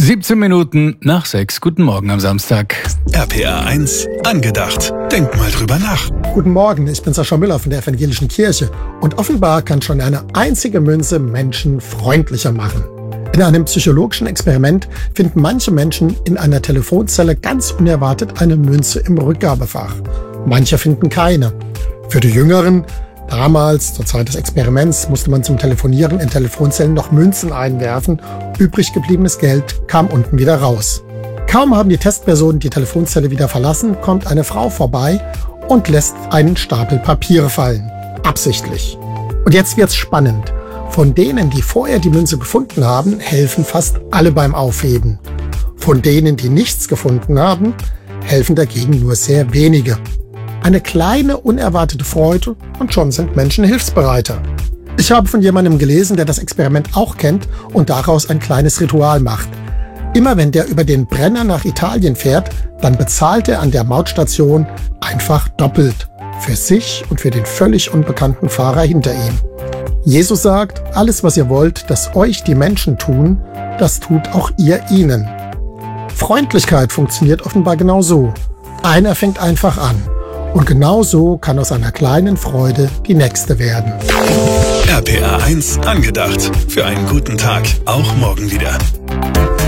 17 Minuten nach 6. Guten Morgen am Samstag. RPR 1 angedacht. Denk mal drüber nach. Guten Morgen, ich bin Sascha Müller von der Evangelischen Kirche. Und offenbar kann schon eine einzige Münze Menschen freundlicher machen. In einem psychologischen Experiment finden manche Menschen in einer Telefonzelle ganz unerwartet eine Münze im Rückgabefach. Manche finden keine. Für die Jüngeren, damals, zur Zeit des Experiments, musste man zum Telefonieren in Telefonzellen noch Münzen einwerfen. Übrig gebliebenes Geld kam unten wieder raus. Kaum haben die Testpersonen die Telefonzelle wieder verlassen, kommt eine Frau vorbei und lässt einen Stapel Papiere fallen. Absichtlich. Und jetzt wird's spannend. Von denen, die vorher die Münze gefunden haben, helfen fast alle beim Aufheben. Von denen, die nichts gefunden haben, helfen dagegen nur sehr wenige. Eine kleine, unerwartete Freude und schon sind Menschen hilfsbereiter. Ich habe von jemandem gelesen, der das Experiment auch kennt und daraus ein kleines Ritual macht. Immer wenn der über den Brenner nach Italien fährt, dann bezahlt er an der Mautstation einfach doppelt. Für sich und für den völlig unbekannten Fahrer hinter ihm. Jesus sagt, alles was ihr wollt, dass euch die Menschen tun, das tut auch ihr ihnen. Freundlichkeit funktioniert offenbar genau so. Einer fängt einfach an. Und genau so kann aus einer kleinen Freude die nächste werden. RPR 1 angedacht. Für einen guten Tag. Auch morgen wieder.